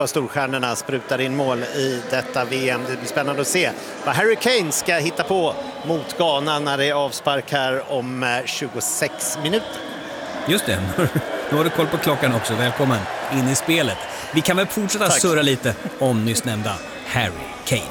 Storstjärnorna sprutar in mål i detta VM. Det blir spännande att se vad Harry Kane ska hitta på mot Ghana när det är avspark här om 26 minuter. Just det, nu har du koll på klockan också. Välkommen in i spelet. Vi kan väl fortsätta surra lite om nyss nämnda Harry Kane.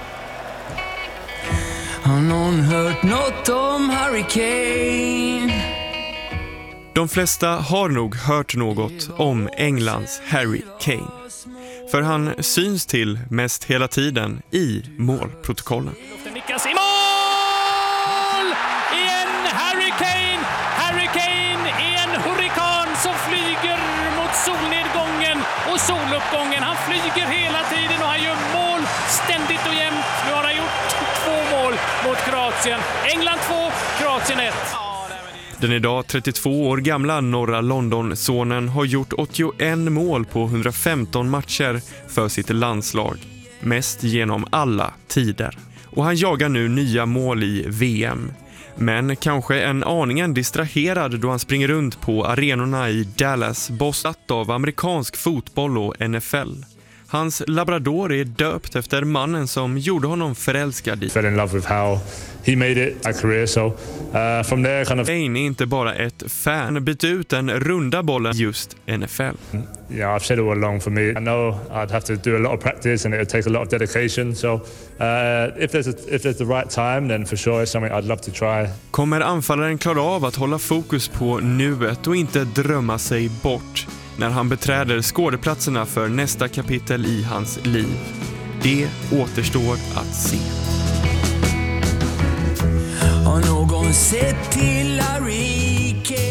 Har någon hört något om Harry Kane? De flesta har nog hört något om Englands Harry Kane. För han syns till mest hela tiden i målprotokollen. Nickas i mål! Igen Harry Kane! Harry Kane är en hurrikan som flyger mot solnedgången och soluppgången. Han flyger hela tiden och han gör mål ständigt och jämt. Nu har han gjort 2 mål mot Kroatien. England 2, Kroatien 1. Den idag 32 år gamla norra London-sonen har gjort 81 mål på 115 matcher för sitt landslag. Mest genom alla tider. Och han jagar nu nya mål i VM. Men kanske en aningen distraherad då han springer runt på arenorna i Dallas, bossat av amerikansk fotboll och NFL. Hans labrador är döpt efter mannen som gjorde honom förälskad i. Fell in love with how he made it a career, so from there kind of. Kane är inte bara ett fan, byt ut den runda bollen just NFL. Yeah, I've said it all along for me. I know I'd have to do a lot of practice and it would take a lot of dedication. So if there's the right time, then for sure it's something I'd love to try. Kommer anfallaren klara av att hålla fokus på nuet och inte drömma sig bort när han beträder skådeplatserna för nästa kapitel i hans liv? Det återstår att se. Har någon sett till Harry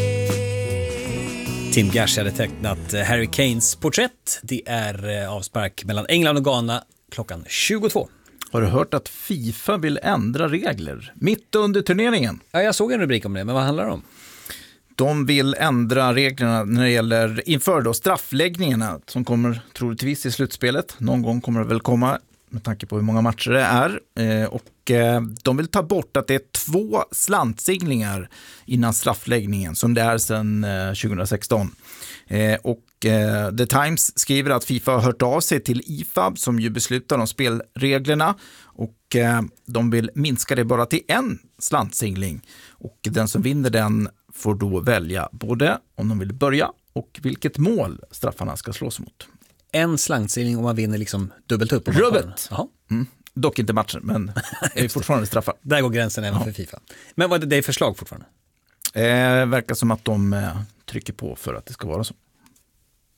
Kane? Tim Gash hade tecknat Harry Kanes porträtt. Det är avspark mellan England och Ghana klockan 22. Har du hört att FIFA vill ändra regler mitt under turneringen? Ja, jag såg en rubrik om det, men vad handlar det om? De vill ändra reglerna när det gäller inför då straffläggningarna som kommer troligtvis i slutspelet. Någon gång kommer det väl komma med tanke på hur många matcher det är. Och de vill ta bort att det är 2 slantsinglingar innan straffläggningen som det är sedan 2016. Och The Times skriver att FIFA har hört av sig till IFAB som ju beslutar om spelreglerna och de vill minska det bara till 1 slantsingling. Och den som vinner den får då välja både om de vill börja och vilket mål straffarna ska slås mot. 1 slantsingling om man vinner liksom dubbelt upp. Rubbet! Dock inte matchen, men det är fortfarande straffar. Där går gränsen även för FIFA. Men vad är det förslag fortfarande? Verkar som att de trycker på för att det ska vara så.